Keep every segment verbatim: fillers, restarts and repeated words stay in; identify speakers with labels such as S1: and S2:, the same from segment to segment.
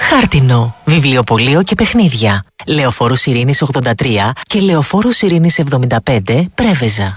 S1: Χάρτινο, βιβλιοπωλείο και παιχνίδια. Λεωφόρος Ειρήνης ογδόντα τρία και Λεωφόρος Ειρήνης εβδομήντα πέντε, Πρέβεζα.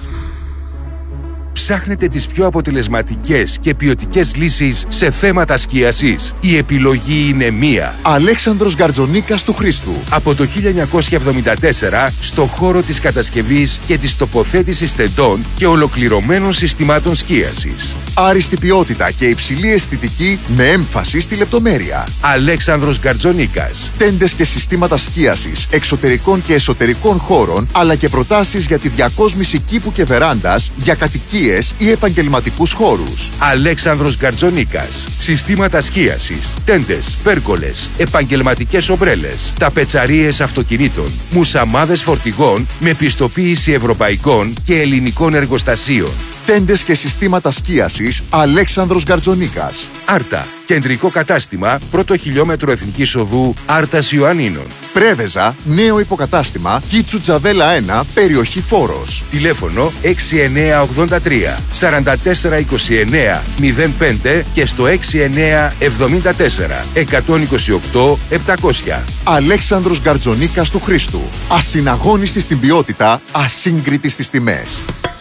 S2: Ψάχνετε τις πιο αποτελεσματικές και ποιοτικές λύσεις σε θέματα σκίασης? Η επιλογή είναι μία.
S3: Αλέξανδρος Γκαρτζονίκας του Χρήστου.
S2: Από το χίλια εννιακόσια εβδομήντα τέσσερα στο χώρο της κατασκευής και της τοποθέτησης τεντών και ολοκληρωμένων συστημάτων σκίασης.
S3: Άριστη ποιότητα και υψηλή αισθητική με έμφαση στη λεπτομέρεια.
S2: Αλέξανδρος Γκαρτζονίκας.
S3: Τέντες και συστήματα σκίασης εξωτερικών και εσωτερικών χώρων, αλλά και προτάσεις για τη διακόσμηση κήπου και βεράντας για κατοικίες ή επαγγελματικούς χώρους.
S2: Αλέξανδρος Γκαρτζονίκας. Συστήματα σκίασης, τέντες, πέρκολες, επαγγελματικές ομπρέλες, ταπετσαρίες αυτοκινήτων, μουσαμάδες φορτηγών με πιστοποίηση ευρωπαϊκών και ελληνικών εργοστασίων.
S3: Τέντες και συστήματα σκίασης Αλέξανδρος Γκαρτζονίκας.
S2: Άρτα. Κεντρικό κατάστημα, πρώτο χιλιόμετρο Εθνικής Οδού Άρτας Ιωαννίνων.
S3: Πρέβεζα, νέο υποκατάστημα, Κίτσου Τζαβέλα ένα, περιοχή Φόρος.
S2: Τηλέφωνο έξι εννιά ογδόντα τρία σαράντα τέσσερα είκοσι εννιά μηδέν πέντε και στο έξι εννιά εβδομήντα τέσσερα εκατόν είκοσι οκτώ επτακόσια.
S3: Αλέξανδρος Γκαρτζονίκας του Χρήστου. Ασυναγώνιστη στην ποιότητα, ασύγκριτη στις τιμές.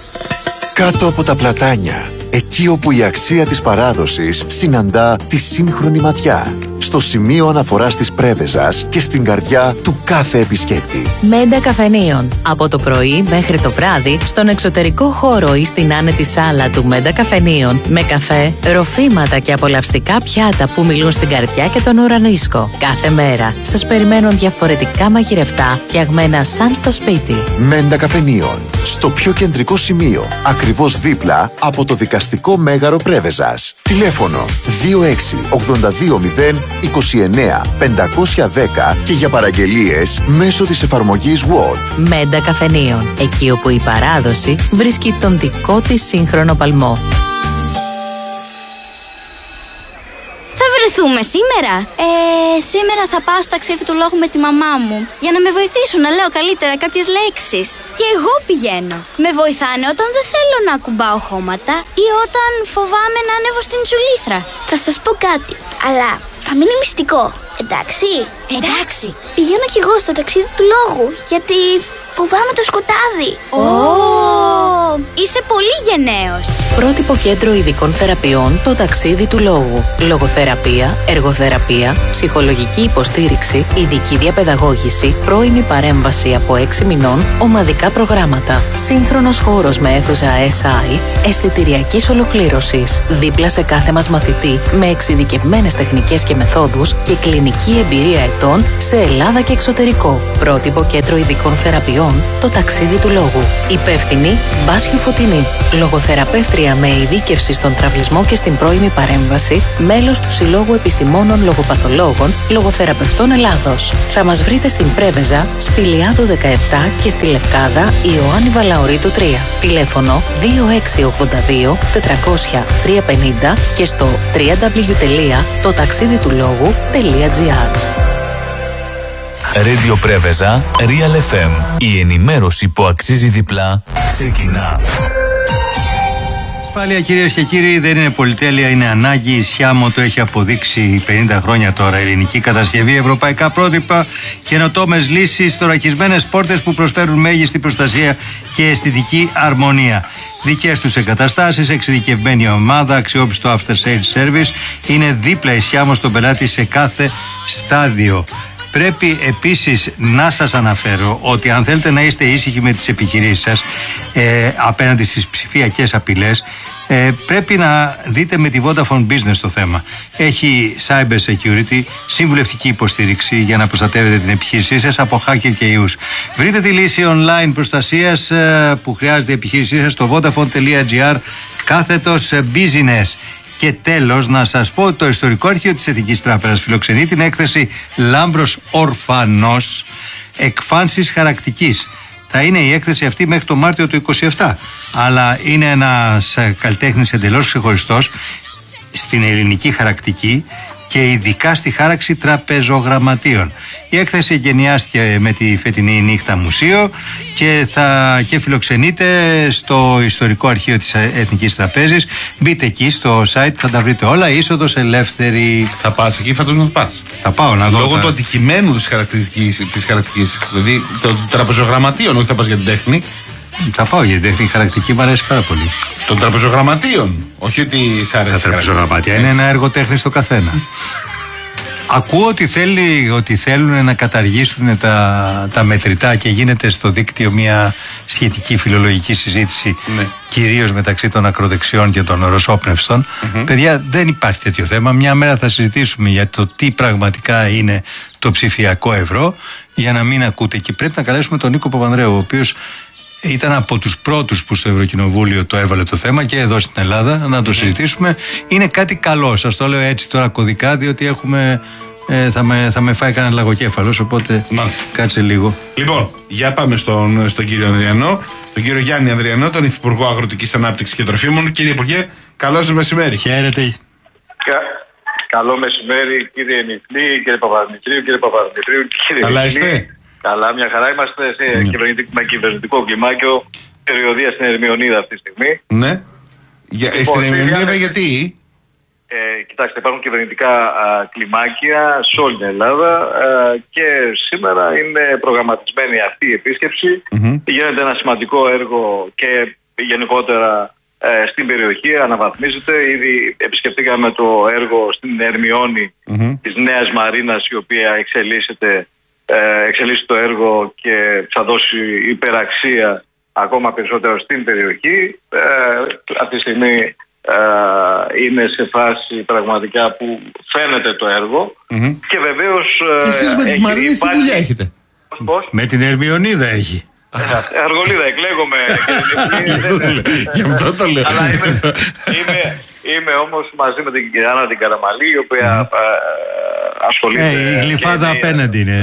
S3: Κάτω από τα πλατάνια, εκεί όπου η αξία της παράδοσης συναντά τη σύγχρονη ματιά. Στο σημείο αναφοράς της Πρέβεζας και στην καρδιά του κάθε επισκέπτη.
S1: Μέντα Καφενείων. Από το πρωί μέχρι το βράδυ, στον εξωτερικό χώρο ή στην άνετη σάλα του Μέντα Καφενείων, με καφέ, ροφήματα και απολαυστικά πιάτα που μιλούν στην καρδιά και τον ουρανίσκο. Κάθε μέρα σας περιμένουν διαφορετικά μαγειρευτά, φτιαγμένα σαν στο σπίτι.
S3: Μέντα Καφενείων. Στο πιο κεντρικό σημείο, ακριβώς δίπλα από το δικαστικό μέγαρο Πρέβεζας. Τηλέφωνο δύο έξι ογδόντα δύο μηδέν είκοσι εννιά πεντακόσια δέκα και για παραγγελίες μέσω της εφαρμογής Word.
S1: Μέντα Καφενείων. Εκεί όπου η παράδοση βρίσκει τον δικό της σύγχρονο παλμό.
S4: Βρεθούμε σήμερα. Ε, σήμερα θα πάω στο ταξίδι του λόγου με τη μαμά μου για να με βοηθήσουν να λέω καλύτερα κάποιες λέξεις. Και εγώ πηγαίνω. Με βοηθάνε όταν δεν θέλω να ακουμπάω χώματα ή όταν φοβάμαι να ανέβω στην τζουλήθρα. Θα σας πω κάτι, αλλά θα μείνει μυστικό. Εντάξει. Εντάξει. Πηγαίνω κι εγώ στο ταξίδι του λόγου, γιατί φοβάμαι το σκοτάδι. Ω, oh. Είσαι πολύ γενναίος.
S1: Πρότυπο κέντρο ειδικών θεραπείων, το ταξίδι του λόγου. Λογοθεραπεία, εργοθεραπεία, ψυχολογική υποστήριξη, ειδική διαπαιδαγώγηση, πρώιμη παρέμβαση από έξι μηνών, ομαδικά προγράμματα. Σύγχρονος χώρος με αίθουσα ες άι, αισθητηριακής ολοκλήρωσης. Δίπλα σε κάθε μας μαθητή, με εξειδικευμένες τεχνικές και μεθόδους και κλινική εμπειρία ετών σε Ελλάδα και εξωτερικό. Πρότυπο κέντρο ειδικών θεραπείων, το ταξίδι του λόγου. Υπεύθυνη Μπάσιου Φωτεινή. Λογοθεραπεύτρια με ειδίκευση στον τραυλισμό και στην πρώιμη παρέμβαση, μέλος του Συλλόγου Επιστημόνων Λογοπαθολόγων Λογοθεραπευτών Ελλάδος. Θα μας βρείτε στην Πρέβεζα, Σπηλιάδου δεκαεπτά και στη Λευκάδα Ιωάννη Βαλαωρίτου τρία. Τηλέφωνο δύο έξι ογδόντα δύο τετρακόσια τριακόσια πενήντα και στο double-u double-u double-u τελεία το ταξίδι του λόγου τελεία τζι άρ.
S5: Radio Πρέβεζα, Real εφ εμ. Η ενημέρωση που αξίζει διπλά ξεκινά.
S6: Ασφάλεια, κυρίες και κύριοι, δεν είναι πολυτέλεια, είναι ανάγκη. Η Σιάμο το έχει αποδείξει πενήντα χρόνια τώρα. Ελληνική κατασκευή, ευρωπαϊκά πρότυπα, καινοτόμες λύσεις, θωρακισμένες πόρτες που προσφέρουν μέγιστη προστασία και αισθητική αρμονία. Δικές τους εγκαταστάσεις, εξειδικευμένη ομάδα, αξιόπιστο after sales service. Είναι δίπλα η Σιάμο στον πελάτη σε κάθε στάδιο. Πρέπει επίσης να σας αναφέρω ότι αν θέλετε να είστε ήσυχοι με τις επιχειρήσεις σας ε, απέναντι στις ψηφιακές απειλές, ε, πρέπει να δείτε με τη Vodafone Business το θέμα. Έχει cyber security, συμβουλευτική υποστήριξη για να προστατεύετε την επιχείρησή σας από hacker και ιούς. Βρείτε τη λύση online προστασίας ε, που χρειάζεται η επιχείρησή σας στο vodafone τελεία τζι άρ κάθετος business. Και τέλος, να σας πω ότι το ιστορικό αρχείο της Εθνικής Τράπεζας φιλοξενεί την έκθεση Λάμπρος Ορφανός, εκφάνσεις χαρακτικής. Θα είναι η έκθεση αυτή μέχρι το Μάρτιο του είκοσι επτά. Αλλά είναι ένας καλλιτέχνης εντελώς ξεχωριστός στην ελληνική χαρακτική και ειδικά στη χάραξη τραπεζογραμματίων. Η έκθεση εγκαινιάστηκε με τη φετινή νύχτα μουσείο και, θα, και φιλοξενείται στο Ιστορικό Αρχείο της Εθνικής Τραπέζης. Μπείτε εκεί στο site, θα τα βρείτε όλα. Είσοδος ελεύθερη.
S7: Θα πας εκεί, φαντάζομαι να πας.
S6: Θα πάω να δω.
S7: Λόγω
S6: τα...
S7: του αντικειμένου της χαρακτηριστικής, της χαρακτηριστικής, δηλαδή των τραπεζογραμματίων, όχι θα πας για την τέχνη.
S6: Θα πάω για την τέχνη, χαρακτική μου αρέσει πάρα πολύ.
S7: Των τραπεζογραμματίων, όχι ότι σ' αρέσει.
S6: Τα τραπεζογραμματία είναι ένα έργο τέχνης στο καθένα. Ακούω ότι, θέλει, ότι θέλουν να καταργήσουν τα, τα μετρητά και γίνεται στο δίκτυο μια σχετική φιλολογική συζήτηση, ναι, κυρίως μεταξύ των ακροδεξιών και των ρωσόπνευστων. Mm-hmm. Παιδιά, δεν υπάρχει τέτοιο θέμα. Μια μέρα θα συζητήσουμε για το τι πραγματικά είναι το ψηφιακό ευρώ, για να μην ακούτε. Και πρέπει να καλέσουμε τον Νίκο Παπανδρέου, ο οποίος ήταν από τους πρώτους που στο Ευρωκοινοβούλιο το έβαλε το θέμα και εδώ στην Ελλάδα, να το συζητήσουμε. Είναι κάτι καλό, σας το λέω έτσι τώρα κωδικά, διότι έχουμε, ε, θα, με, θα με φάει κανένα λαγοκέφαλος, οπότε μάλιστα, κάτσε λίγο.
S7: Λοιπόν, για πάμε στον, στον κύριο Ανδριανό, τον κύριο Γιάννη Ανδριανό, τον Υφυπουργό Αγροτικής Ανάπτυξης και Τροφίμων. Κύριε Υπουργέ, καλό σας μεσημέρι.
S6: Χαίρετε.
S8: Κα, καλό μεσημέρι κύριε Νιφλή, κύριε Παπαδημητρίου, κύριε Παπαδημητρίου, κύριε
S7: Καλά είστε?
S8: Καλά, μια χαρά. Είμαστε σε mm. κυβερνητικό, με κυβερνητικό κλιμάκιο, περιοδία στην Ερμιονίδα αυτή τη στιγμή.
S7: Ναι. Για, λοιπόν, στην Ερμιονίδα γιατί?
S8: Ε, κοιτάξτε, υπάρχουν κυβερνητικά α, κλιμάκια σε όλη την Ελλάδα α, και σήμερα είναι προγραμματισμένη αυτή η επίσκεψη. Mm-hmm. Γίνεται ένα σημαντικό έργο και γενικότερα ε, στην περιοχή, αναβαθμίζεται. Ήδη επισκεφτήκαμε το έργο στην Ερμιόνη mm-hmm. της Νέας Μαρίνας, η οποία εξελίσσεται. εξελίσσει το έργο και θα δώσει υπεραξία ακόμα περισσότερο στην περιοχή. Ε, αυτή τη στιγμή ε, είναι σε φάση πραγματικά που φαίνεται το έργο mm-hmm. και βεβαίως
S7: ε, εσείς με τις Μαρίνες τι δουλειά έχετε?
S8: Πώς?
S6: Με την Ερμιονίδα έχει.
S8: Αργολίδα, εκλέγομαι.
S7: Γι' αυτό το λέω.
S8: Αλλά είμαι, είμαι, είμαι όμως μαζί με την κυρία Άννα την Καραμαλή, η οποία mm. ασχολείται.
S6: Ε, η γλυφάδα
S8: είναι,
S6: απέναντι είναι.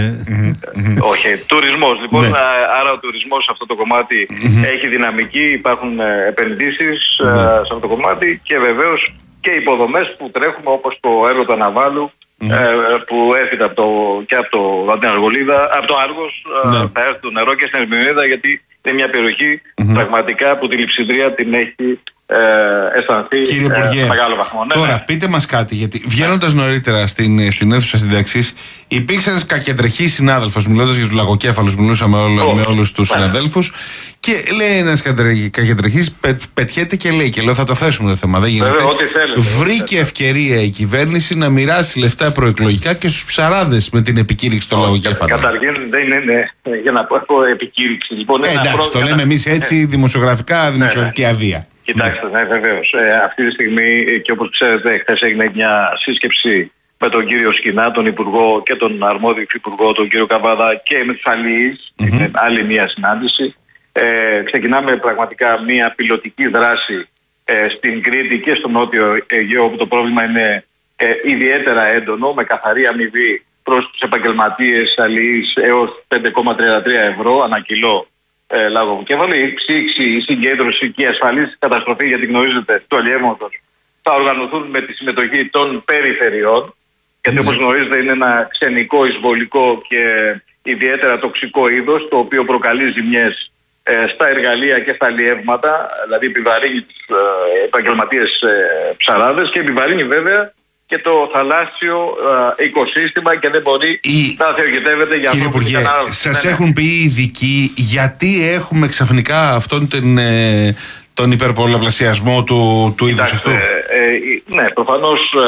S8: Όχι, τουρισμός. Λοιπόν,
S7: ναι.
S8: άρα ο τουρισμός σε αυτό το κομμάτι mm-hmm. έχει δυναμική, υπάρχουν επενδύσεις mm. σε αυτό το κομμάτι και βεβαίως και υποδομές που τρέχουμε, όπως το έργο του Αναβάλου. Mm. Ε, που έρχεται από το, και από, το, από την Αργολίδα, από το Άργος, ναι. ε, θα έρθει το νερό και στην Ερμιονίδα, γιατί είναι μια περιοχή mm-hmm. πραγματικά που τη λειψιδρία την έχει ε, αισθανθεί σε ε, μεγάλο βαθμό. Ναι,
S7: τώρα
S8: ναι.
S7: πείτε μας κάτι, γιατί βγαίνοντας νωρίτερα στην, στην αίθουσα συνταξής, υπήρξαν κακεντρεχείς συνάδελφος, μιλώντας για τους λαγοκέφαλους, μιλούσαμε όλο, oh. με όλους τους ναι. συναδέλφους, και λέει ένας κακεντρεχής, πε, πετιέται και λέει, και λέω θα το θέσουμε το θέμα, δεν γίνεται.
S8: Βέβαια, ό,τι θέλετε,
S7: βρήκε ό,τι ευκαιρία η κυβέρνηση να μοιράσει λεφτά προεκλογικά και στους ψαράδες με την επικήρυξη των oh, λαγοκέφαλων.
S8: Καταρχήν δεν είναι για να πω επικήρυξη. Λοιπόν,
S7: ε, εντάξει, το λέμε εμείς έτσι, δημοσιογραφικά, δημοσιογραφική αδεία.
S8: Κοιτάξτε, ναι, βεβαίως. Ε, αυτή τη στιγμή, και όπως ξέρετε, χθες έγινε μια σύσκεψη με τον κύριο Σκινά, τον Υπουργό και τον αρμόδιο Υπουργό, τον κύριο Καβάδα, και με τους αλληλείς. Mm-hmm. Είναι άλλη μια συνάντηση. Ε, ξεκινάμε πραγματικά μια πιλωτική δράση ε, στην Κρήτη και στο Νότιο Αιγαίο, όπου το πρόβλημα είναι ε, ιδιαίτερα έντονο, με καθαρή αμοιβή προς τους επαγγελματίες αλληλείς έως πέντε κόμμα τριάντα τρία ευρώ ανά κιλό. Ε, λαγοκέφαλο. Η ψήξη, η συγκέντρωση και η ασφαλής καταστροφή, γιατί γνωρίζετε, του αλλιεύματος θα οργανωθούν με τη συμμετοχή των περιφερειών. Γιατί όπως γνωρίζετε είναι ένα ξενικό, εισβολικό και ιδιαίτερα τοξικό είδος, το οποίο προκαλεί ζημιές ε, στα εργαλεία και στα αλλιεύματα, δηλαδή επιβαρύνει τους ε, επαγγελματίες ε, ψαράδες και επιβαρύνει βέβαια και το θαλάσσιο ε, οικοσύστημα και δεν μπορεί η... να θεογητεύεται για αυτό που
S7: Υπουργέ, σας ναι, έχουν πει οι ειδικοί γιατί έχουμε ξαφνικά αυτόν τον, ε, τον υπερπολαπλασιασμό του, του είδους αυτού?
S8: Ε, ε, ναι, προφανώς ε,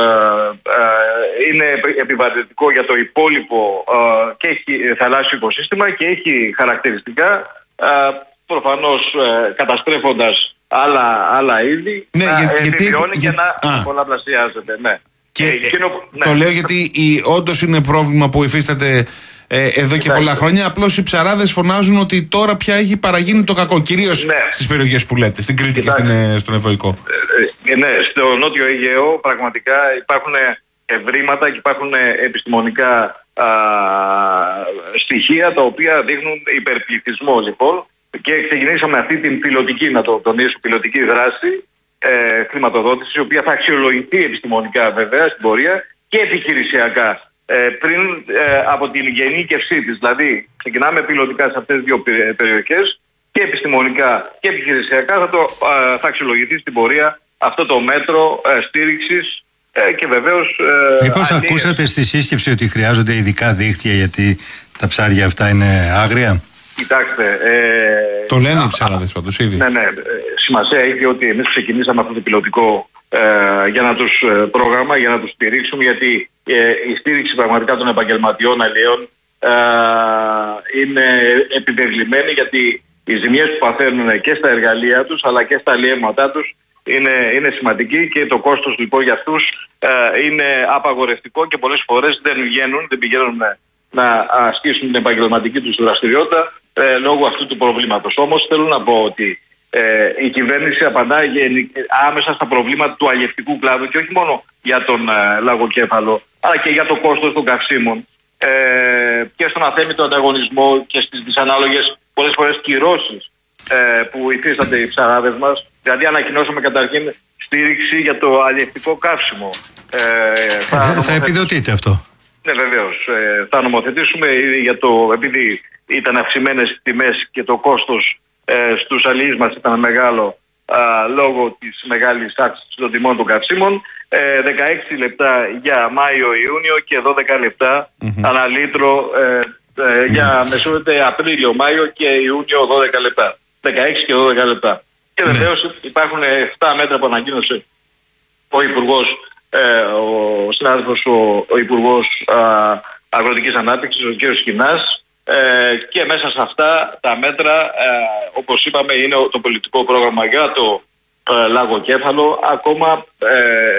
S8: ε, είναι επιβαρυντικό για το υπόλοιπο ε, και έχει θαλάσσιο οικοσύστημα και έχει χαρακτηριστικά ε, προφανώς ε, καταστρέφοντας άλλα, άλλα είδη,
S7: ναι,
S8: να
S7: για,
S8: επιβιώνει
S7: για,
S8: και να
S7: α.
S8: πολλαπλασιάζεται. Ναι.
S7: Και,
S8: ε, εκείνο, ναι.
S7: Το λέω γιατί όντως είναι πρόβλημα που υφίσταται ε, εδώ και πολλά χρόνια. Απλώς οι ψαράδες φωνάζουν ότι τώρα πια έχει παραγίνει το κακό. Κυρίως ναι. στις περιοχές που λέτε, στην Κρήτη Κοιτάξτε. και στην, στον Ευρωϊκό.
S8: Ε, ναι, στο Νότιο Αιγαίο πραγματικά υπάρχουν ευρήματα και υπάρχουν επιστημονικά α, στοιχεία τα οποία δείχνουν υπερπληθυσμό λοιπόν. Και ξεκινήσαμε αυτή την πιλωτική, να το τονίσω, πιλωτική δράση ε, χρηματοδότηση, η οποία θα αξιολογηθεί επιστημονικά βέβαια στην πορεία και επιχειρησιακά ε, πριν ε, από την γενίκευσή της. Δηλαδή ξεκινάμε πιλωτικά σε αυτές τις δύο περιοχές και επιστημονικά και επιχειρησιακά θα, το, ε, θα αξιολογηθεί στην πορεία αυτό το μέτρο ε, στήριξης ε, και βεβαίως... Ε,
S6: Μήπως ακούσατε στη σύσκεψη ότι χρειάζονται ειδικά δίχτυα γιατί τα ψάρια αυτά είναι άγρια?
S8: Κοιτάξτε... Ε,
S7: το λένε οι ψάραδες πάντως ήδη.
S8: Ναι, ναι. Σημασία έχει ότι εμείς ξεκινήσαμε αυτό το πιλωτικό ε, για να τους ε, πρόγραμμα, για να τους στηρίξουμε, γιατί ε, η στήριξη πραγματικά των επαγγελματιών αλλιέων ε, είναι επιβεβλημένη, γιατί οι ζημιές που παθαίνουν και στα εργαλεία τους αλλά και στα αλλιεύματά τους είναι, είναι σημαντική και το κόστος λοιπόν για αυτούς ε, είναι απαγορευτικό και πολλές φορές δεν βγαίνουν, δεν πηγαίνουν να ασκήσουν την επαγγελματική τους δραστηριότητα ε, λόγω αυτού του προβλήματος. Όμως θέλω να πω ότι ε, η κυβέρνηση απαντά άμεσα στα προβλήματα του αλλιευτικού κλάδου και όχι μόνο για τον ε, λαγοκέφαλο, αλλά και για το κόστος των καυσίμων ε, και στον αθέμητο ανταγωνισμό και στις δυσανάλογες πολλές φορές κυρώσεις ε, που υφίστανται οι ψαράδες μας. Δηλαδή ανακοινώσαμε καταρχήν στήριξη για το αλλιευτικό καύσιμο. Ε, θα,
S6: ε, θα επιδοτείτε αυτό?
S8: Ναι, βεβαίως. Ε, θα νομοθετήσουμε για το, επειδή ήταν αυξημένες τιμές και το κόστος ε, στους αλλιείς μας ήταν μεγάλο α, λόγω της μεγάλης αύξησης των τιμών των καυσίμων. Ε, δεκαέξι λεπτά για Μάιο-Ιούνιο και δώδεκα λεπτά mm-hmm. ανά λίτρο ε, ε, για mm-hmm. Απρίλιο-Μάιο και Ιούνιο δώδεκα λεπτά. δεκαέξι και δώδεκα λεπτά. Και βεβαίως mm-hmm. υπάρχουν επτά μέτρα που ανακοίνωσε ο Υπουργός, ε, ο συνάδελφος, ο, ο Υπουργός α, Αγροτικής Ανάπτυξης, ο κ. Σκινάς, ε, και μέσα σε αυτά τα μέτρα, ε, όπως είπαμε, είναι το πολιτικό πρόγραμμα για το ε, λαγοκέφαλο. Ακόμα ε,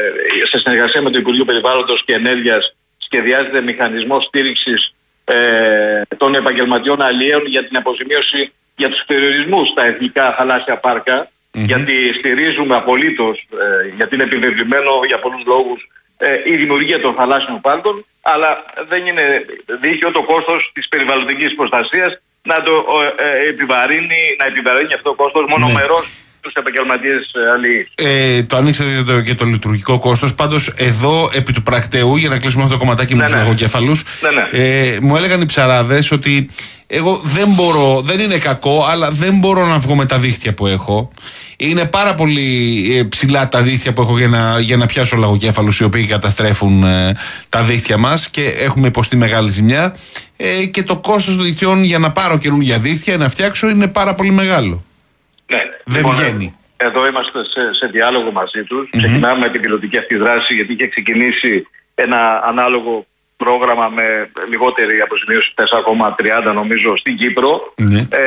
S8: σε συνεργασία με το Υπουργείο Περιβάλλοντος και Ενέργειας σχεδιάζεται μηχανισμός στήριξης ε, των επαγγελματιών αλλιέων για την αποζημίωση για τους περιορισμούς στα εθνικά θαλάσσια πάρκα. Mm-hmm. Γιατί στηρίζουμε απολύτως, ε, γιατί είναι επιβεβλημένο για πολλούς λόγους ε, η δημιουργία των θαλάσσιων πάρκων, αλλά δεν είναι δίκαιο το κόστος της περιβαλλοντικής προστασίας να το ε, επιβαρύνει, να επιβαρύνει αυτό το κόστος μονομερώς τους επαγγελματίες αλλιείς.
S7: Ε, το ανοίξατε το, και το λειτουργικό κόστος. Πάντως εδώ επί του πρακτεού, για να κλείσουμε αυτό το κομματάκι με ναι, τους ναι. λαγοκέφαλους, ναι, ναι. Ε, μου έλεγαν οι ψαράδες ότι εγώ δεν μπορώ, δεν είναι κακό, αλλά δεν μπορώ να βγω με τα δίχτυα που έχω. Είναι πάρα πολύ ψηλά τα δίχτυα που έχω για να, για να πιάσω λαγοκέφαλους οι οποίοι καταστρέφουν ε, τα δίχτυα μας και έχουμε υποστεί μεγάλη ζημιά. Ε, και το κόστος των δικτυών για να πάρω καινούργια δίχτυα, να φτιάξω, είναι πάρα πολύ μεγάλο.
S8: Ναι.
S7: Δεν
S8: λοιπόν,
S7: βγαίνει.
S8: Εδώ είμαστε σε, σε διάλογο μαζί τους. Mm-hmm. Ξεκινάμε με την πιλωτική αυτή δράση, γιατί είχε ξεκινήσει ένα ανάλογο πρόγραμμα με λιγότερη αποζημίωση, τέσσερα κόμμα τριάντα νομίζω, στην Κύπρο. Mm-hmm. Ε,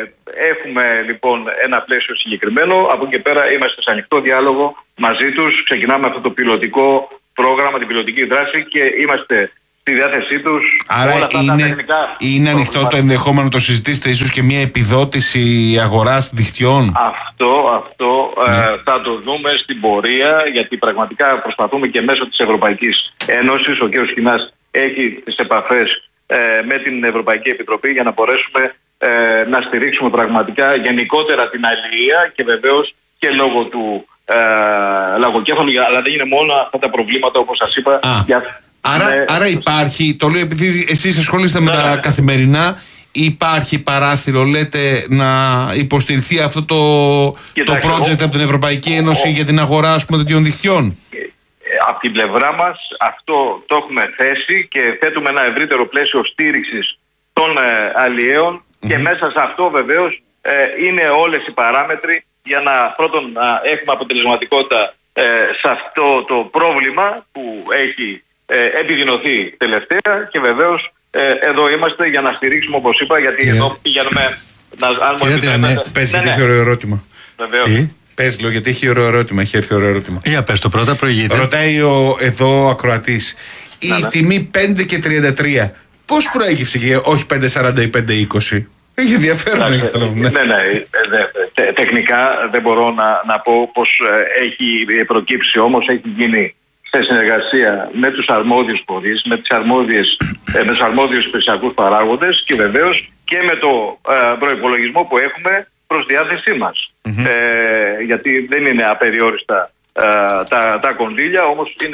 S8: έχουμε λοιπόν ένα πλαίσιο συγκεκριμένο. Από εκεί και πέρα είμαστε σε ανοιχτό διάλογο μαζί τους. Ξεκινάμε αυτό το πιλωτικό πρόγραμμα, την πιλωτική δράση και είμαστε στη διάθεσή τους.
S7: Άρα όλα αυτά είναι, τα τεχνικά είναι ανοιχτό το ενδεχόμενο, το συζητήσετε ίσως και μια επιδότηση αγοράς δικτυών?
S8: Αυτό, αυτό ναι. ε, θα το δούμε στην πορεία, γιατί πραγματικά προσπαθούμε και μέσω της Ευρωπαϊκής Ένωσης. Ο κ. Σκινάς έχει τις επαφές ε, με την Ευρωπαϊκή Επιτροπή για να μπορέσουμε ε, να στηρίξουμε πραγματικά γενικότερα την αλληλεία και βεβαίως και λόγω του ε, λαγοκέφαλου, αλλά δεν είναι μόνο αυτά τα προβλήματα όπως σας είπα. Για...
S7: Άρα, ναι, άρα υπάρχει, το λέω επειδή εσείς ασχολείστε ναι, με τα ναι. καθημερινά, υπάρχει παράθυρο, λέτε, να υποστηριχθεί αυτό το, το project ο, από την Ευρωπαϊκή Ένωση ο, για την αγορά, ας πούμε, τέτοιων δικτυών?
S8: Από την πλευρά μας αυτό το έχουμε θέσει και θέτουμε ένα ευρύτερο πλαίσιο στήριξης των ε, αλλιέων mm-hmm. και μέσα σε αυτό βεβαίως ε, είναι όλες οι παράμετροι για να πρώτον να έχουμε αποτελεσματικότητα ε, σε αυτό το πρόβλημα που έχει ε, επιδεινωθεί τελευταία και βεβαίως ε, εδώ είμαστε για να στηρίξουμε, όπως είπα, γιατί yeah. εδώ πηγαίνουμε να, αν μου
S7: επιτρέπετε. Ναι, πες, ναι, γιατί ναι. έχει ωραίο ερώτημα.
S8: Βεβαίως.
S7: Τι? Πες, λέω, γιατί έχει ωραίο ερώτημα, έχει έρθει ωραίο ερώτημα.
S6: Για πες το πρώτα, προηγείται.
S7: Ρωτάει ο, εδώ ο ακροατής. Η ναι, ναι. τιμή πέντε και τριάντα τρία πώς προέκυψε και όχι πέντε σαράντα ή πέντε είκοσι? Έχει ενδιαφέρον να καταλάβουμε.
S8: Ναι, ναι. Τε, τεχνικά δεν μπορώ να, να πω πώς έχει προκύψει, όμως έχει γίνει σε συνεργασία με τους αρμόδιους φορείς, με, τις αρμόδιες, με τους αρμόδιους υπηρεσιακούς παράγοντες και βεβαίως και με το ε, προϋπολογισμό που έχουμε προς διάθεσή μας. Mm-hmm. Ε, γιατί δεν είναι απεριόριστα ε, τα, τα κονδύλια, όμως είναι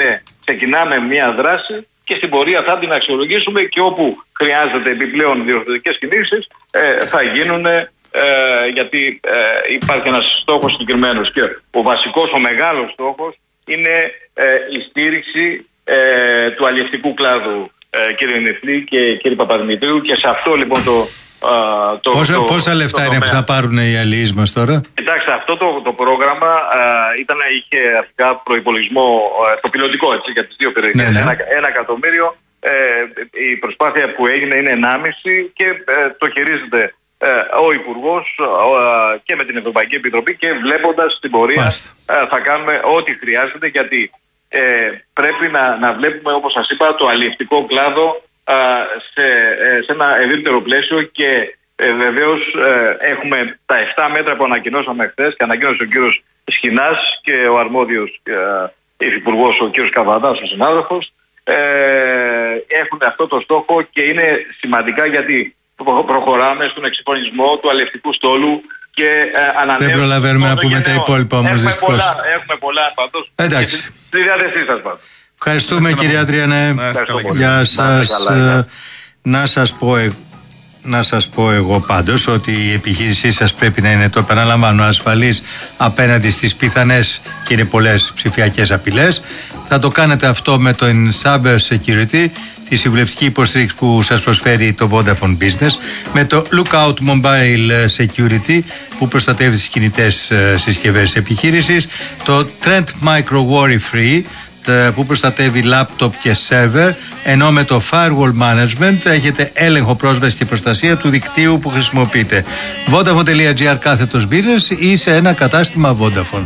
S8: ξεκινάμε μια δράση και στην πορεία θα την αξιολογήσουμε και όπου χρειάζεται επιπλέον διορθωτικές κινήσεις ε, θα γίνουν, ε, γιατί ε, υπάρχει ένας στόχος συγκεκριμένος και ο βασικός, ο μεγάλος στόχος είναι ε, η στήριξη ε, του αλλιευτικού κλάδου, ε, κύριε Νεφλή και κύριε Παπαδημητρίου, και σε αυτό λοιπόν το Uh, το,
S6: πόσα,
S8: το,
S6: πόσα λεφτά
S8: το
S6: είναι που θα πάρουν οι αλληλείς μας τώρα?
S8: Κοιτάξτε, αυτό το, το πρόγραμμα uh, ήταν, είχε αρχικά προϋπολογισμό, uh, το πιλωτικό έτσι, για τις δύο περιοχές, ναι, ναι. Ένα, ένα εκατομμύριο. Ε, η προσπάθεια που έγινε είναι ενάμιση και ε, το χειρίζεται ε, ο Υπουργός ε, και με την Ευρωπαϊκή Επιτροπή, και βλέποντας την πορεία ε, θα κάνουμε ό,τι χρειάζεται, γιατί ε, πρέπει να, να βλέπουμε, όπως σας είπα, το αλλιευτικό κλάδο Σε, σε ένα ευρύτερο πλαίσιο, και ε, βεβαίως ε, έχουμε τα επτά μέτρα που ανακοινώσαμε χθες και ανακοίνωσε ο κύριος Σχοινάς και ο αρμόδιος ε, υφυπουργός ο κύριος Καβαδάς, ο συνάδελφος, ε, έχουν αυτό το στόχο και είναι σημαντικά, γιατί προχωράμε στον εξυγχρονισμό του αλλιευτικού στόλου και ε, ανανέωση. Δεν
S6: προλαβαίνουμε να πούμε τα υπόλοιπα όμως, δυστυχώς.
S8: Έχουμε πολλά πάντως.
S6: Εντάξει.
S8: Στη διάθεσή σας πάντως.
S6: Ευχαριστούμε, κύριε Αντριανέ. Γεια σας. Να σας πω, να σας πω εγώ πάντως ότι η επιχείρησή σας πρέπει να είναι, το επαναλαμβάνω, ασφαλής απέναντι στις πιθανές, και είναι πολλές, ψηφιακές απειλές. Θα το κάνετε αυτό με το Cyber Security, τη συμβουλευτική υποστήριξη που σας προσφέρει το Vodafone Business, με το Lookout Mobile Security που προστατεύει τις κινητές συσκευές επιχείρησης, το Trend Micro Worry Free που προστατεύει λάπτοπ και σερβερ, ενώ με το Firewall Management έχετε έλεγχο, πρόσβαση και προστασία του δικτύου που χρησιμοποιείτε. Vodafone.gr κάθετος business ή σε ένα κατάστημα Vodafone.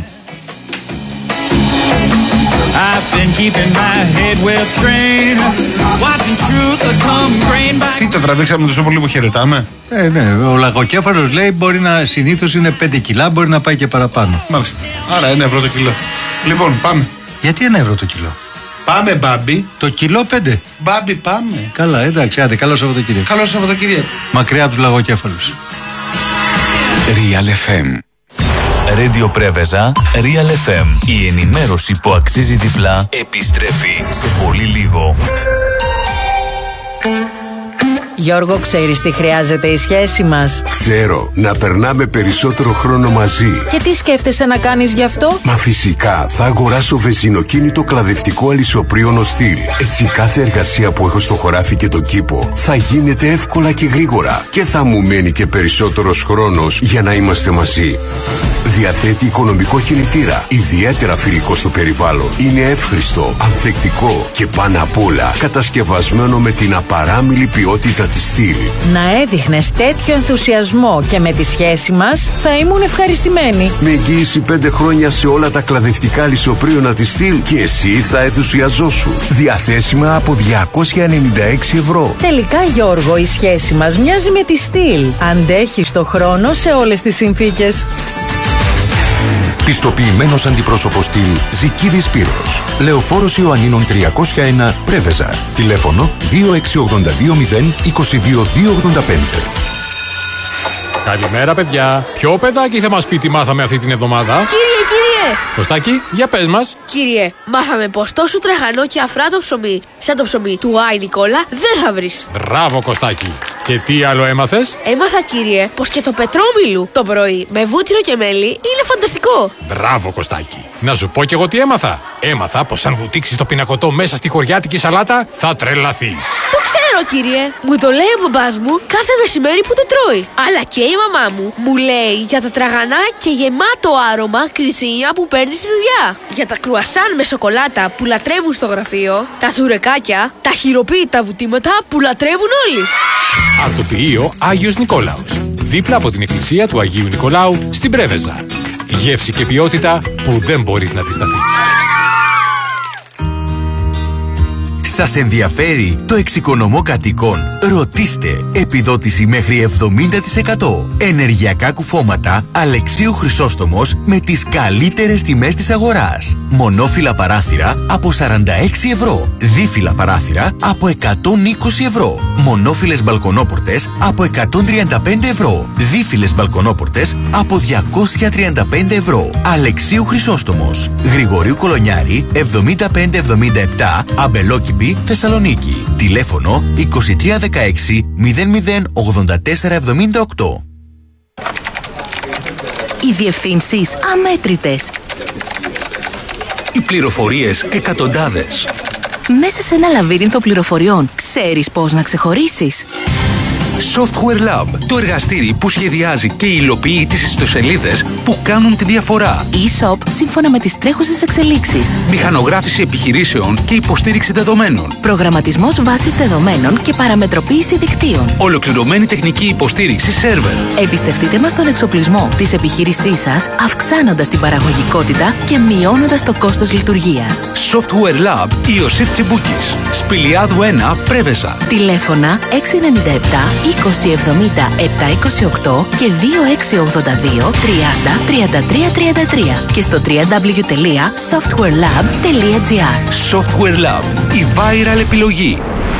S7: Τι το τραβήξαμε τόσο πολύ που χαιρετάμε?
S6: Ε, ναι, ο λαγοκέφαλος λέει μπορεί να, συνήθως είναι πέντε κιλά, μπορεί να πάει και παραπάνω.
S7: Μάλιστα. Άρα ένα ευρώ το κιλό. Λοιπόν, πάμε.
S6: Γιατί ένα ευρώ το κιλό?
S7: Πάμε, Μπάμπη.
S6: Το κιλό πέντε.
S7: Μπάμπη, πάμε.
S6: Καλά, εντάξει, άντε, καλό Σαββατοκύριακο.
S7: Καλό Σαββατοκύριακο.
S6: Μακριά από τους λαγοκέφαλους.
S5: Real εφ εμ. Radio Πρέβεζα, Real εφ εμ. Η ενημέρωση που αξίζει διπλά επιστρέφει σε πολύ λίγο.
S1: Γιώργο, ξέρεις τι χρειάζεται η σχέση μας?
S9: Ξέρω, να περνάμε περισσότερο χρόνο μαζί.
S1: Και τι σκέφτεσαι να κάνεις γι' αυτό?
S9: Μα φυσικά, θα αγοράσω βενζινοκίνητο κλαδευτικό αλυσοπρίωνο στυλ. Έτσι κάθε εργασία που έχω στο χωράφι και το κήπο θα γίνεται εύκολα και γρήγορα. Και θα μου μένει και περισσότερος χρόνος για να είμαστε μαζί. Διαθέτει οικονομικό κινητήρα, ιδιαίτερα φιλικό στο περιβάλλον. Είναι εύχριστο, ανθεκτικό και πάνω απ' όλα κατασκευασμένο με την απαράμιλη ποιότητα της στυλ.
S1: Να έδειχνες τέτοιο ενθουσιασμό και με τη σχέση μας θα ήμουν ευχαριστημένη.
S9: Με εγγύηση πέντε χρόνια σε όλα τα κλαδευτικά λισοπρίωνα της στυλ και εσύ θα ενθουσιαζόσουν. Διαθέσιμα από διακόσια ενενήντα έξι ευρώ.
S1: Τελικά, Γιώργο, η σχέση μας μοιάζει με τη στυλ. Αντέχει στο χρόνο σε όλες τις συνθήκες.
S10: Πιστοποιημένος αντιπρόσωπος στυλ Ζικίδης Σπύρος. Λεωφόρος Ιωαννίνων τριακόσια ένα, Πρέβεζα. Τηλέφωνο δύο έξι ογδόντα δύο μηδέν είκοσι δύο δύο ογδόντα πέντε.
S11: Καλημέρα, παιδιά. Ποιο παιδάκι θα μας πει τι μάθαμε αυτή την εβδομάδα?
S12: Κύριε, κύριε!
S11: Κωστάκη, για πες μας.
S12: Κύριε, μάθαμε πως τόσο τραγανό και αφράτο ψωμί, σαν το ψωμί του Άι Νικόλα, δεν θα βρεις.
S11: Μπράβο, Κωστάκη. Και τι άλλο έμαθες?
S12: Έμαθα, κύριε, πως και το πετρόμιλου το πρωί με βούτυρο και μέλι είναι φανταστικό.
S11: Μπράβο, Κωστάκη. Να σου πω κι εγώ τι έμαθα. Έμαθα πως αν βουτήξεις το πινακωτό μέσα στη χωριάτικη σαλάτα θα τρελαθείς.
S12: Το ξέρω, κύριε. Μου το λέει ο μπαμπάς μου κάθε μεσημέρι που το τρώει. Αλλά και η μαμά μου μου λέει για τα τραγανά και γεμάτο άρωμα κριτσίνια που παίρνει στη δουλειά. Για τα κρουασάν με σοκολάτα που λατρεύουν στο γραφείο. Τα τσουρεκάκια, τα χειροποίητα βουτήματα που λατρεύουν όλοι.
S11: Αρτοποιείο Άγιος Νικόλαος. Δίπλα από την εκκλησία του Αγίου Νικολάου στην Πρέβεζα. Γεύση και ποιότητα που δεν μπορείς να αντισταθείς.
S13: Σας ενδιαφέρει το εξοικονομώ κατοίκων? Ρωτήστε. Επιδότηση μέχρι εβδομήντα τοις εκατό. Ενεργειακά κουφώματα Αλεξίου Χρυσόστομος με τις καλύτερες τιμές της αγοράς. Μονόφυλλα παράθυρα από σαράντα έξι ευρώ. Δίφυλλα παράθυρα από εκατόν είκοσι ευρώ. Μονόφυλλες μπαλκονόπορτες από εκατόν τριάντα πέντε ευρώ. Δίφυλλες μπαλκονόπορτες από διακόσια τριάντα πέντε ευρώ. Αλεξίου Χρυσόστομος. Γρηγορίου Κολονιάρη εβδομήντα πέντε εβδομήντα επτά, Αμπελόκηπη, Θεσσαλονίκη. Τηλέφωνο είκοσι τρία δεκαέξι μηδέν μηδέν ογδόντα τέσσερα εβδομήντα οκτώ.
S1: Οι διευθύνσεις αμέτρητες.
S14: Οι πληροφορίες εκατοντάδες.
S1: Μέσα σε ένα λαβύρινθο πληροφοριών, ξέρεις πώς να ξεχωρίσεις?
S14: Software Lab, το εργαστήρι που σχεδιάζει και υλοποιεί τις ιστοσελίδες που κάνουν τη διαφορά.
S1: E-shop σύμφωνα με τις τρέχουσες εξελίξεις.
S14: Μηχανογράφηση επιχειρήσεων και υποστήριξη δεδομένων.
S1: Προγραμματισμός βάσης δεδομένων και παραμετροποίηση δικτύων.
S14: Ολοκληρωμένη τεχνική υποστήριξη σερβερ.
S1: Εμπιστευτείτε μας τον εξοπλισμό της επιχείρησής σας, αυξάνοντας την παραγωγικότητα και μειώνοντας το κόστος λειτουργίας.
S14: Software Lab Ιωσήφ Τσιμπούκης. Σπηλιάδου ένα, Πρέβεζα.
S1: Τηλέφωνα έξι εννιά επτά είκοσι εβδομήντα επτακόσια είκοσι οκτώ και δύο έξι ογδόντα δύο τριάντα τριάντα τρία τριάντα τρία και στο double-u double-u double-u τελεία software lab τελεία gr.
S14: Software Lab, η viral επιλογή.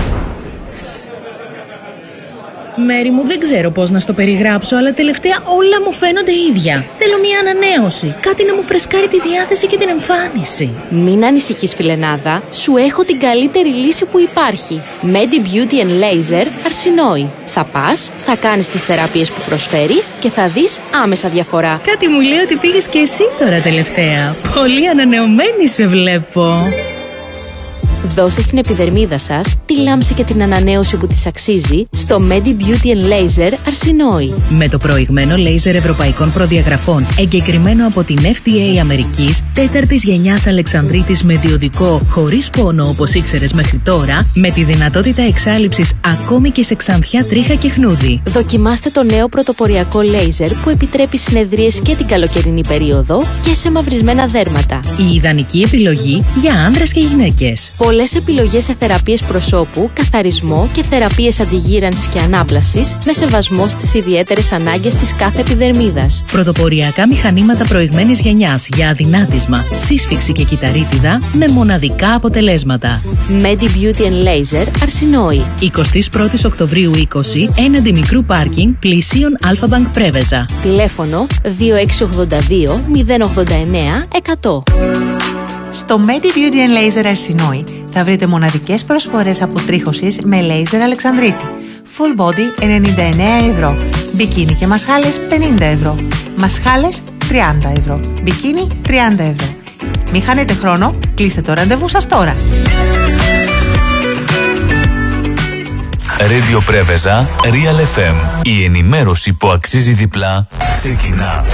S15: Μέρη μου, δεν ξέρω πώς να στο περιγράψω, αλλά τελευταία όλα μου φαίνονται ίδια. Θέλω μια ανανέωση. Κάτι να μου φρεσκάρει τη διάθεση και την εμφάνιση.
S16: Μην ανησυχείς, φιλενάδα. Σου έχω την καλύτερη λύση που υπάρχει. Medi Beauty and Laser Αρσινόη. Θα πας, θα κάνεις τις θεραπείες που προσφέρει και θα δεις άμεσα διαφορά.
S15: Κάτι μου λέει ότι πήγες και εσύ τώρα τελευταία. Πολύ ανανεωμένη σε βλέπω.
S16: Δώστε στην επιδερμίδα σας τη λάμψη και την ανανέωση που της αξίζει στο Medi Beauty and Laser Αρσινόη.
S15: Με το προηγμένο λέιζερ ευρωπαϊκών προδιαγραφών, εγκεκριμένο από την εφ ντι έι Αμερικής, τέταρτης γενιάς Αλεξανδρίτης με διοδικό, χωρίς πόνο όπως ήξερες μέχρι τώρα, με τη δυνατότητα εξάλειψης ακόμη και σε ξανθιά, τρίχα και χνούδι.
S16: Δοκιμάστε το νέο πρωτοποριακό λέιζερ που επιτρέπει συνεδρίες και την καλοκαιρινή περίοδο και σε μαυρισμένα δέρματα.
S15: Η ιδανική επιλογή για άνδρες και γυναίκες.
S16: Πολλές επιλογές σε θεραπείες προσώπου, καθαρισμό και θεραπείες αντιγύρανσης και ανάπλασης με σεβασμό στις ιδιαίτερες ανάγκες της κάθε επιδερμίδας.
S15: Πρωτοποριακά μηχανήματα προηγμένης γενιάς για αδυνάτισμα, σύσφυξη και κυταρίτιδα με μοναδικά αποτελέσματα.
S16: Medi Beauty and Laser Αρσινόη.
S15: εικοστή πρώτη Οκτωβρίου είκοσι, έναντι μικρού πάρκινγκ, πλησίον Αλφα-Μπανκ Πρέβεζα.
S16: Τηλέφωνο δύο έξι ογδόντα δύο μηδέν ογδόντα εννέα εκατό.
S17: Στο Medi Beauty and Laser Αρσινόη θα βρείτε μοναδικές προσφορές αποτρίχωσης με λέιζερ Αλεξανδρίτη. Full body ενενήντα εννέα ευρώ. Μπικίνι και μασχάλες πενήντα ευρώ. Μασχάλες τριάντα ευρώ. Μπικίνι τριάντα ευρώ. Μην χάνετε χρόνο, κλείστε το ραντεβού σας τώρα.
S5: Radio Πρέβεζα, Real εφ εμ. Η ενημέρωση που αξίζει διπλά ξεκινά.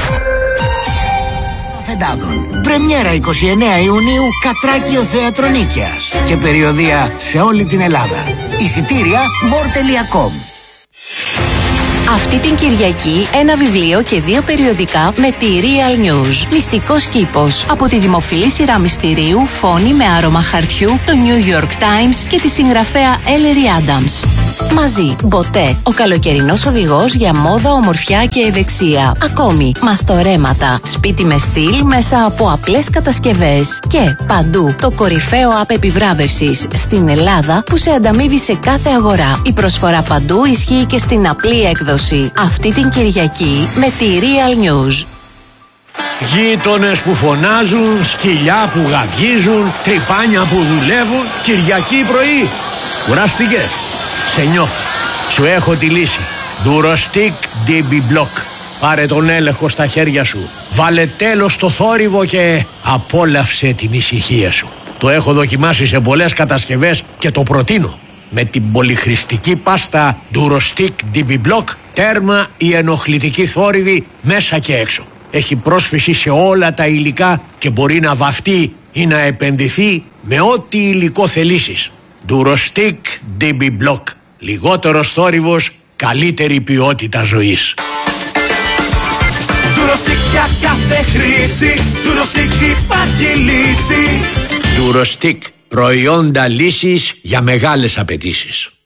S18: Φεντάδων. Πρεμιέρα εικοστή ενάτη Ιουνίου, Κατράκιο Θέατρο Νίκαιας. Και περιοδεία σε όλη την Ελλάδα. Εισιτήρια μορ τελεία κομ.
S1: Αυτή την Κυριακή ένα βιβλίο και δύο περιοδικά με τη Real News. Μυστικός κήπος. Από τη δημοφιλή σειρά μυστηρίου Φόνη με άρωμα χαρτιού, το New York Times και τη συγγραφέα Ellery Adams. Μαζί, Μποτέ, ο καλοκαιρινός οδηγός για μόδα, ομορφιά και ευεξία. Ακόμη, μαστορέματα, σπίτι με στυλ μέσα από απλές κατασκευές. Και παντού, το κορυφαίο app επιβράβευσης στην Ελλάδα που σε ανταμείβει σε κάθε αγορά. Η προσφορά παντού ισχύει και στην απλή έκδοση. Αυτή την Κυριακή με τη Real News.
S19: Γείτονες που φωνάζουν, σκυλιά που γαβγίζουν, τρυπάνια που δουλεύουν. Κυριακή πρωί. Κουράστηκες? Σε νιώθω. Σου έχω τη λύση. Durostic ντι μπι Block. Πάρε τον έλεγχο στα χέρια σου. Βάλε τέλος στο θόρυβο και απόλαυσε την ησυχία σου. Το έχω δοκιμάσει σε πολλές κατασκευές και το προτείνω. Με την πολυχρηστική πάστα Durostic ντι μπι Block, τέρμα η ενοχλητική θόρυβη μέσα και έξω. Έχει πρόσφυση σε όλα τα υλικά και μπορεί να βαφτεί ή να επενδυθεί με ό,τι υλικό θελήσεις. Durostic ντι μπι Block. Λιγότερος θόρυβος, καλύτερη ποιότητα ζωής.
S20: Durostic για κάθε χρήση. Durostic υπάρχει λύση.
S19: Durostic. Προϊόντα λύσης για μεγάλες απαιτήσεις.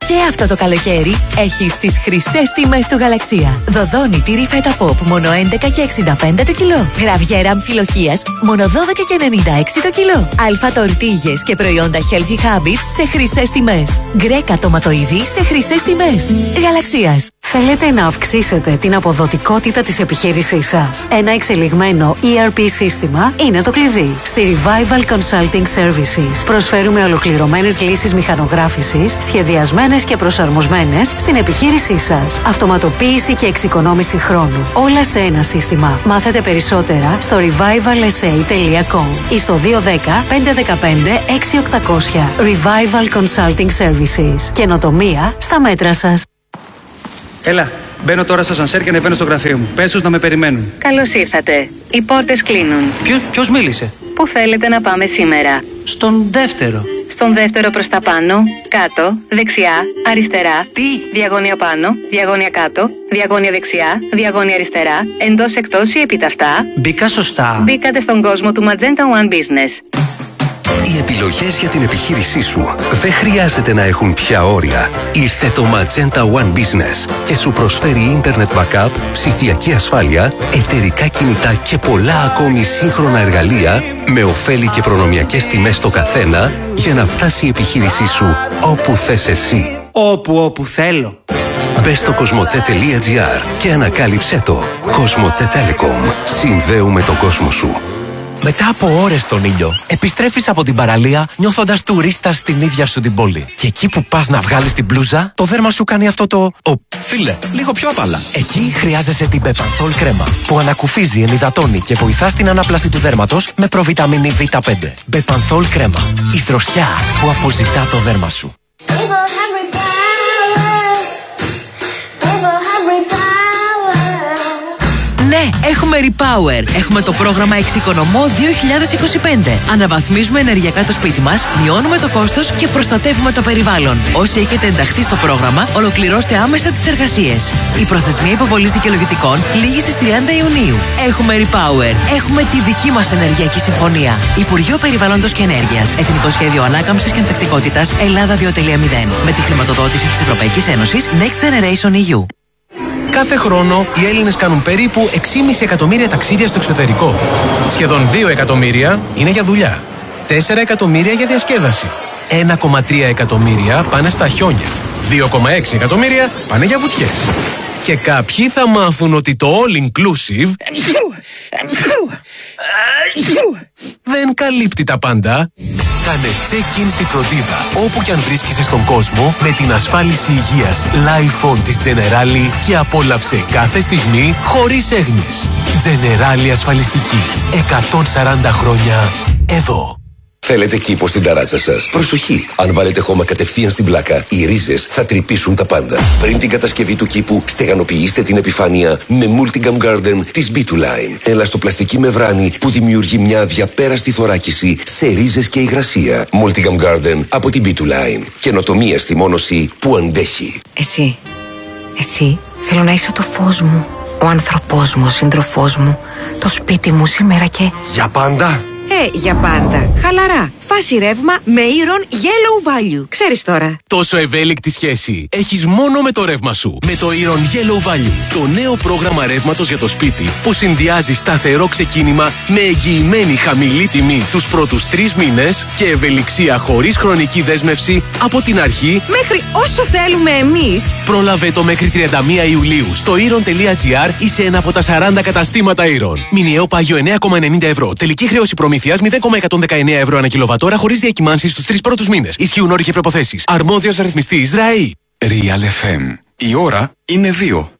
S21: Και αυτό το καλοκαίρι έχεις τις χρυσές τιμές του Γαλαξία. Δοδόνη τυρί φέτα pop μόνο έντεκα και εξήντα πέντε το κιλό. Γραβιέρα αμφιλοχίας μόνο δώδεκα και ενενήντα έξι το κιλό. Αλφα τορτίγες και προϊόντα Healthy Habits σε χρυσές τιμές. Γκρέκα τοματοειδή σε χρυσές τιμές. Γαλαξίας.
S22: Θέλετε να αυξήσετε την αποδοτικότητα της επιχείρησής σας? Ένα εξελιγμένο ι αρ πι σύστημα είναι το κλειδί. Στη Revival Consulting Services προσφέρουμε ολοκληρωμένες λύσεις μηχανογράφησης, σχεδιασμένες και προσαρμοσμένες στην επιχείρησή σας. Αυτοματοποίηση και εξοικονόμηση χρόνου. Όλα σε ένα σύστημα. Μάθετε περισσότερα στο revival s a τελεία com ή στο δύο ένα μηδέν πέντε ένα πέντε έξι οκτακόσια. Revival Consulting Services. Καινοτομία στα μέτρα σας.
S23: Έλα, μπαίνω τώρα στο ασανσέρ και ανεβαίνω στο γραφείο μου. Πες τους να με περιμένουν.
S24: Καλώς ήρθατε. Οι πόρτες κλείνουν.
S23: Ποιο, ποιος μίλησε?
S24: Πού θέλετε να πάμε σήμερα?
S23: Στον δεύτερο.
S24: Στον δεύτερο προς τα πάνω, κάτω, δεξιά, αριστερά.
S23: Τι?
S24: Διαγώνια πάνω, διαγώνια κάτω, διαγώνια δεξιά, διαγώνια αριστερά, εντός εκτός ή επιταυτά.
S23: Μπήκα σωστά.
S24: Μπήκατε στον κόσμο του Magenta One Business.
S25: Οι επιλογές για την επιχείρησή σου δεν χρειάζεται να έχουν πια όρια. Ήρθε το Magenta One Business και σου προσφέρει Internet Backup, ψηφιακή ασφάλεια, εταιρικά κινητά και πολλά ακόμη σύγχρονα εργαλεία με ωφέλη και προνομιακές τιμές στο καθένα για να φτάσει η επιχείρησή σου όπου θες εσύ.
S23: Όπου όπου θέλω.
S25: Μπες στο κοσμοτέ τελεία τζι άρ και ανακάλυψέ το. Κοσμοτέ Telecom. Συνδέουμε τον κόσμο σου.
S26: Μετά από ώρες στον ήλιο, επιστρέφεις από την παραλία νιώθοντας τουρίστας στην ίδια σου την πόλη. Και εκεί που πας να βγάλεις την μπλούζα, το δέρμα σου κάνει αυτό το... Ο, φίλε, λίγο πιο απαλά. Εκεί χρειάζεσαι την Bepanthol κρέμα, που ανακουφίζει, ενυδατώνει και βοηθά στην ανάπλαση του δέρματος με προβιταμίνη βι πέντε. Bepanthol κρέμα, η δροσιά που αποζητά το δέρμα σου.
S15: Ναι, έχουμε Repower. Έχουμε το πρόγραμμα Εξοικονομώ δύο χιλιάδες είκοσι πέντε. Αναβαθμίζουμε ενεργειακά το σπίτι μας, μειώνουμε το κόστος και προστατεύουμε το περιβάλλον. Όσοι έχετε ενταχθεί στο πρόγραμμα, ολοκληρώστε άμεσα τις εργασίες. Η προθεσμία υποβολής δικαιολογητικών λήγει στις τριάντα Ιουνίου. Έχουμε Repower. Έχουμε τη δική μας ενεργειακή συμφωνία. Υπουργείο Περιβάλλοντος και Ενέργειας. Εθνικό Σχέδιο Ανάκαμψης και Ανθεκτικότητας Ελλάδα δύο κόμμα μηδέν. Με τη χρηματοδότηση της Ευρωπαϊκής Ένωσης Next Generation ι γιου.
S26: Κάθε χρόνο οι Έλληνες κάνουν περίπου έξι κόμμα πέντε εκατομμύρια ταξίδια στο εξωτερικό. Σχεδόν δύο εκατομμύρια είναι για δουλειά. τέσσερα εκατομμύρια για διασκέδαση. ένα κόμμα τρία εκατομμύρια πάνε στα χιόνια. δύο κόμμα έξι εκατομμύρια πάνε για βουτιές. Και κάποιοι θα μάθουν ότι το all inclusive δεν καλύπτει τα πάντα. Κάνε check-in στη φροντίδα όπου κι αν βρίσκεσαι στον κόσμο με την ασφάλιση υγείας Life On της Generali και απόλαυσε κάθε στιγμή χωρίς έγνοιες. Generali ασφαλιστική. εκατόν σαράντα χρόνια εδώ.
S27: Θέλετε κήπο στην ταράτσα σας? Προσοχή! Αν βάλετε χώμα κατευθείαν στην πλάκα, οι ρίζες θα τρυπήσουν τα πάντα. Πριν την κατασκευή του κήπου, στεγανοποιήστε την επιφάνεια με Multigam Garden της μπι του Line. Ελαστοπλαστική μεμβράνη που δημιουργεί μια αδιαπέραστη θωράκιση σε ρίζες και υγρασία. Multigam Garden από την μπι του Line. Καινοτομία στη μόνωση που αντέχει.
S28: Εσύ, εσύ θέλω να είσαι το φως μου, ο άνθρωπός μου, ο σύντροφός μου, το σπίτι μου σήμερα και...
S27: Για πάντα!
S28: Ε, για πάντα. Χαλαρά. Φάση ρεύμα με Iron Yellow Value. Ξέρεις τώρα.
S26: Τόσο ευέλικτη σχέση έχεις μόνο με το ρεύμα σου. Με το Iron Yellow Value. Το νέο πρόγραμμα ρεύματος για το σπίτι που συνδυάζει σταθερό ξεκίνημα με εγγυημένη χαμηλή τιμή τους πρώτους τρεις μήνες και ευελιξία χωρίς χρονική δέσμευση από την αρχή
S28: μέχρι όσο θέλουμε εμείς.
S26: Πρόλαβε το μέχρι τριάντα μία Ιουλίου στο iron τελεία τζι άρ ή σε ένα από τα σαράντα καταστήματα Iron. Μηνιαίο πάγιο εννέα κόμμα ενενήντα ευρώ. Τελική χρέωση προμήθειας μηδέν κόμμα εκατόν δεκαεννέα ευρώ ανά κιλοβατόρα χωρίς διακυμάνσεις στους τρεις πρώτους μήνες. Ισχύουν όροι και προϋποθέσεις. Αρμόδιος ρυθμιστής ΡΑΗ.
S2: Real εφ εμ. Η ώρα είναι δύο.